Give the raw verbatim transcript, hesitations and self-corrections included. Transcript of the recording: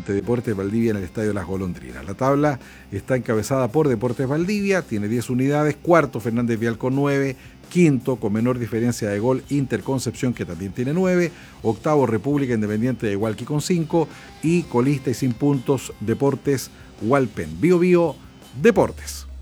ante Deportes Valdivia en el Estadio Las Golondrinas. La tabla está encabezada por Deportes Valdivia, tiene diez unidades, cuarto Fernández Vial con nueve, quinto con menor diferencia de gol Inter Concepción, que también tiene nueve, octavo República Independiente de Hualqui con cinco y colista y sin puntos Deportes Hualpén. Bio Bio Deportes.